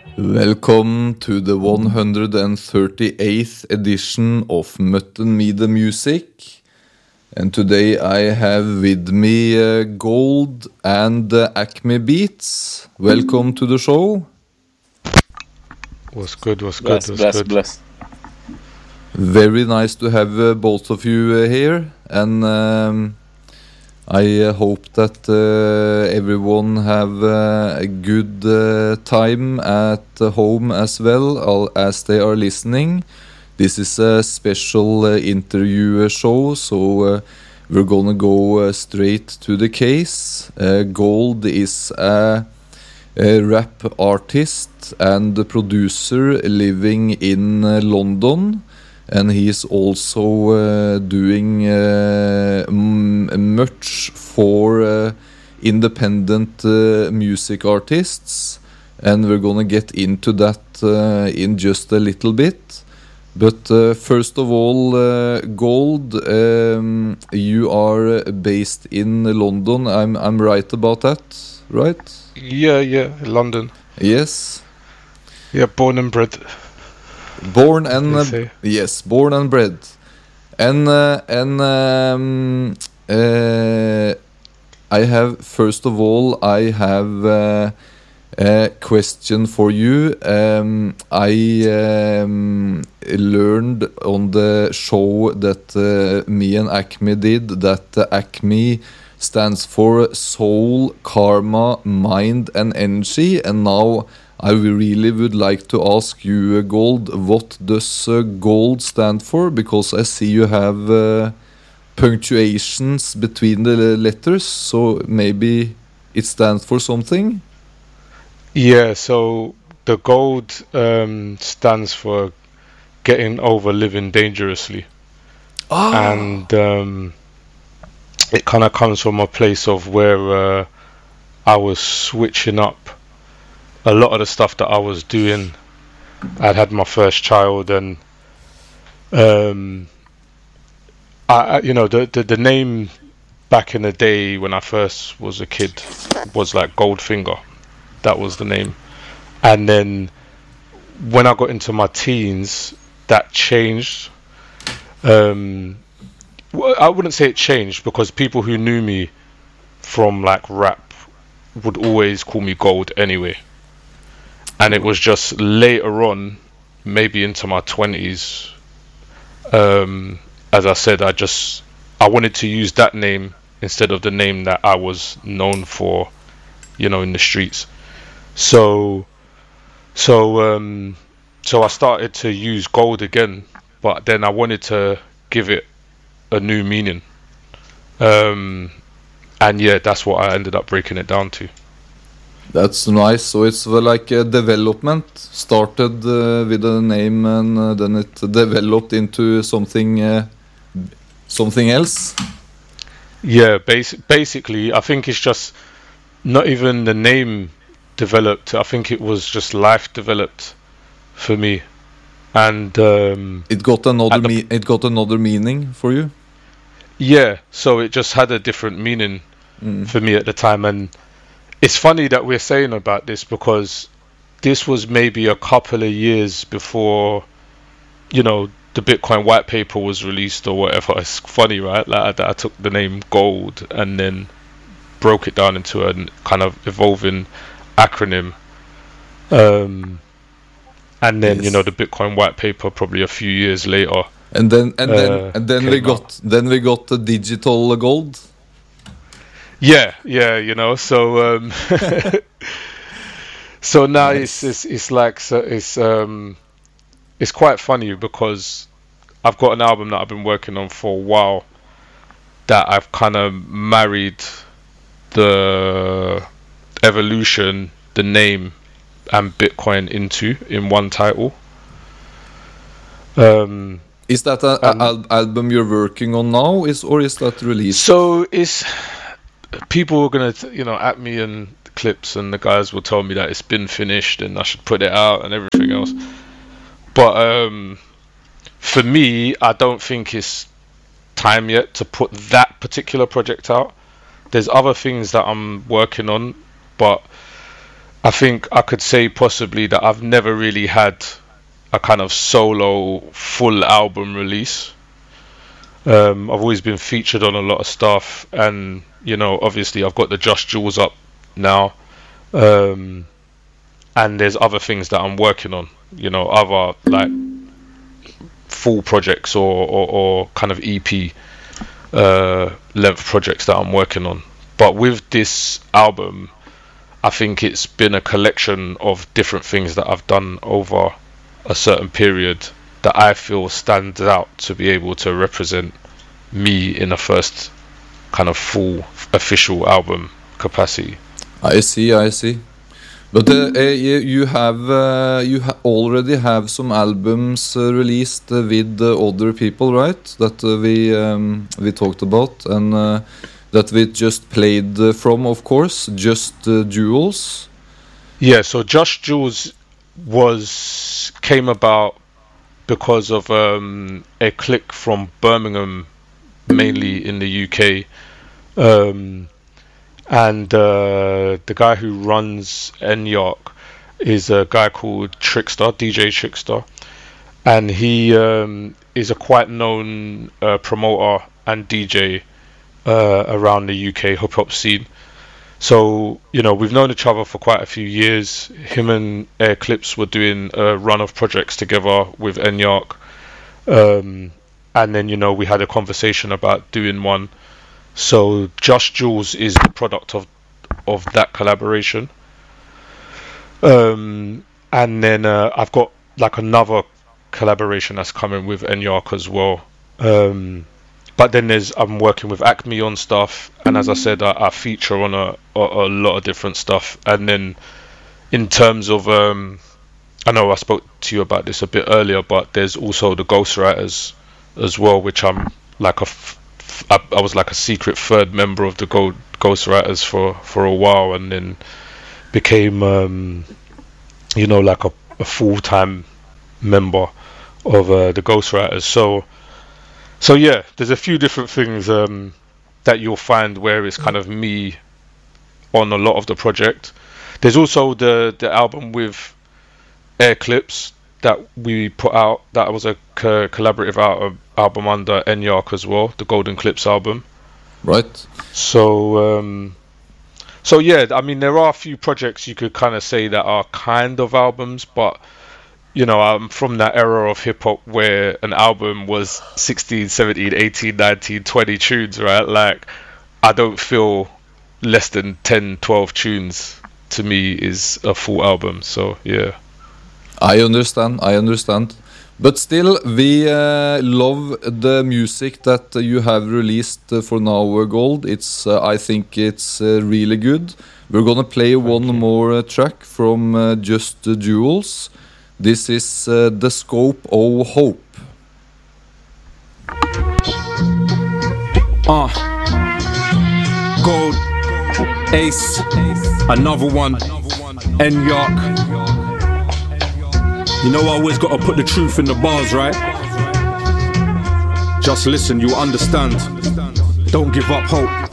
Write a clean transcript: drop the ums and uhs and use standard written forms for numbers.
Welcome to the 138th edition of Mutton Me the Music. And today I have with me Gold and Acme Beats. Welcome to the show. What's good? Bless. Very nice to have both of you here. And I hope that everyone have a good time at home as well as they are listening. This is a special interview show, so we're gonna go straight to the case. Gold is a rap artist and a producer living in London. And he is also doing much for independent music artists, and we're gonna get into that in just a little bit. But first of all, Gold, you are based in London. I'm right about that, right? Yeah, London. Yes. Yeah, born and bred. Born and born and bred, and I have first of all I have a question for you. I learned on the show that me and Acme did that Acme stands for soul, karma, mind, and energy, and now I really would like to ask you, Gold, what does Gold stand for? Because I see you have punctuations between the letters, so maybe it stands for something? Yeah, so the gold stands for getting over living dangerously. And it kind of comes from a place of where I was switching up a lot of the stuff that I was doing. I'd had my first child, and the name back in the day when I first was a kid was like Goldfinger. That was the name. And then when I got into my teens, that changed. I wouldn't say it changed, because people who knew me from like rap would always call me Gold anyway. And it was just later on, maybe into my 20s, as I said, I wanted to use that name instead of the name that I was known for, in the streets. So I started to use Gold again, but then I wanted to give it a new meaning. And yeah, that's what I ended up breaking it down to. That's nice. So it's like a development. Started with a name, and then it developed into something else. Yeah, basically, I think it's just not even the name developed. I think it was just life developed for me, and it got another meaning for you. Yeah, so it just had a different meaning for me at the time. And it's funny that we're saying about this, because this was maybe a couple of years before, the Bitcoin white paper was released or whatever. It's funny, right? Like I took the name Gold and then broke it down into a kind of evolving acronym. And then, yes. The Bitcoin white paper probably a few years later. And then we got the digital gold. Yeah, so so now nice. it's like, so it's quite funny, because I've got an album that I've been working on for a while that I've kind of married the evolution, the name, and Bitcoin in one title. Is that an album you're working on now, or is that released? So it's people are gonna at me and clips, and the guys will tell me that it's been finished and I should put it out and everything else. But for me, I don't think it's time yet to put that particular project out. There's other things that I'm working on, but I think I could say possibly that I've never really had a kind of solo full album release. I've always been featured on a lot of stuff, and obviously I've got the Just Jules up now, and there's other things that I'm working on. Other like full projects or kind of EP length projects that I'm working on. But with this album, I think it's been a collection of different things that I've done over a certain period that I feel stands out to be able to represent me in a first kind of full official album capacity. I see. But you already have some albums released with other people, right? That we talked about, and that we just played from, of course, Just Jules. Yeah, so Just Jules came about because of a clique from Birmingham, mainly in the UK, and the guy who runs Enyark is a guy called Trickster, DJ Trickster, and he is a quite known promoter and DJ around the UK hip hop scene. So we've known each other for quite a few years. Him and Air Clips were doing a run of projects together with Enyark, and then we had a conversation about doing one. So Just Jules is the product of that collaboration. And then I've got like another collaboration that's coming with Enyark as well. But then I'm working with Acme on stuff, and as I said, I feature on a lot of different stuff. And then in terms of I know I spoke to you about this a bit earlier, but there's also the Ghostwriters as well, which I'm like I was like a secret third member of the Ghostwriters for a while, and then became like a full-time member of the Ghostwriters. So yeah, there's a few different things that you'll find where it's kind of me on a lot of the project. There's also the album with Air Clips that we put out. That was a collaborative album under Enyark as well, the Golden Clips album. Right. So yeah, I mean, there are a few projects you could kind of say that are kind of albums, but I'm from that era of hip hop where an album was 16, 17, 18, 19, 20 tunes, right? Like, I don't feel less than 10, 12 tunes to me is a full album. So yeah. I understand. But still, we love the music that you have released for now, Gold. I think it's really good. We're gonna play one more track from Just Jules. This is The Scope of Hope. Gold, Ace, another one, Enyark. You know I always gotta put the truth in the bars, right? Just listen, you understand. Don't give up hope.